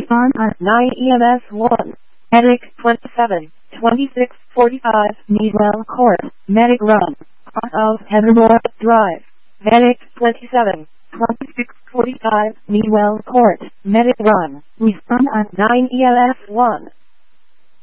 Respond on 9 EMS 1. Medic 27, 2645, Meadwell Court. Medic run. Cross of Heathermore Drive. Medic 27, 2645, Meadwell Court. Medic run. Respond on 9 EMS 1.